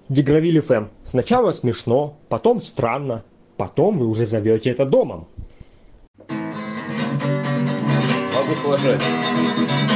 Дегравиль ФМ. Сначала смешно, потом странно, потом вы уже зовете это домом. Могу сложить.